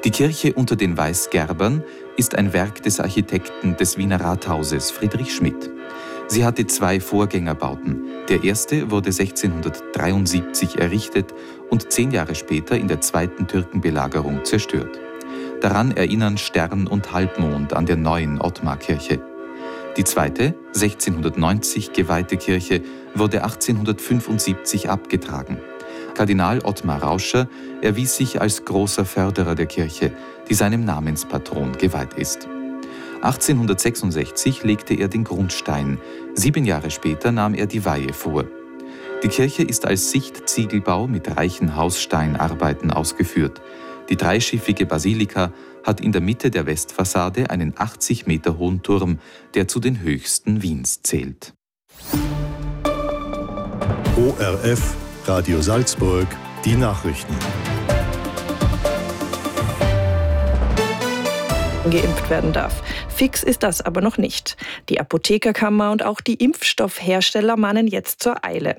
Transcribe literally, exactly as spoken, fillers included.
Die Kirche unter den Weißgerbern ist ein Werk des Architekten des Wiener Rathauses Friedrich Schmidt. Sie hatte zwei Vorgängerbauten. Der erste wurde sechzehnhundertdreiundsiebzig errichtet und zehn Jahre später in der zweiten Türkenbelagerung zerstört. Daran erinnern Stern und Halbmond an der neuen Ottmarkirche. Die zweite, sechzehnhundertneunzig geweihte Kirche, wurde achtzehnhundertfünfundsiebzig abgetragen. Kardinal Ottmar Rauscher erwies sich als großer Förderer der Kirche, die seinem Namenspatron geweiht ist. achtzehnhundertsechsundsechzig legte er den Grundstein, sieben Jahre später nahm er die Weihe vor. Die Kirche ist als Sichtziegelbau mit reichen Haussteinarbeiten ausgeführt. Die dreischiffige Basilika hat in der Mitte der Westfassade einen achtzig Meter hohen Turm, der zu den höchsten Wiens zählt. O R F, Radio Salzburg, die Nachrichten. Geimpft werden darf. Fix ist das aber noch nicht. Die Apothekerkammer und auch die Impfstoffhersteller mahnen jetzt zur Eile.